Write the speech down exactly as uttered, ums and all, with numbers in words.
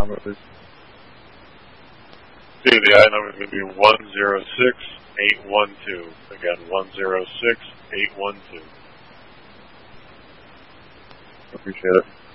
number, please. See, the item number is going to be one zero six eight one two. Again, one zero six eight one two. Appreciate it.